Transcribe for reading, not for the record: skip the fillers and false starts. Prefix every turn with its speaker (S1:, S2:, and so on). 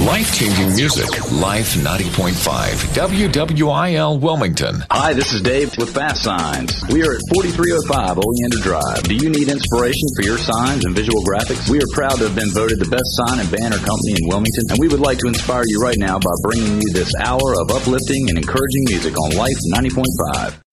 S1: Life-changing music. Life 90.5. WWIL Wilmington.
S2: Hi, this is Dave with Fast Signs. We are at 4305 Oleander Drive. Do you need inspiration for your signs and visual graphics? We are proud to have been voted the best sign and banner company in Wilmington, and we would like to inspire you right now by bringing you this hour of uplifting and encouraging music on Life 90.5.